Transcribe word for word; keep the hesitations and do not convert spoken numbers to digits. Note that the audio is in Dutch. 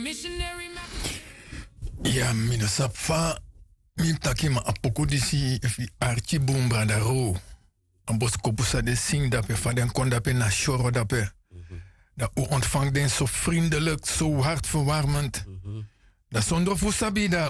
Ja, mina sapfa min taki ma apoko disi fi archi bumbra da ro. Ambos kopusa de sing dape van den kon dape na shoro dape. Dat u ontvangt den zo vriendelijk, zo hartverwarmend. Dat zonder voor sabida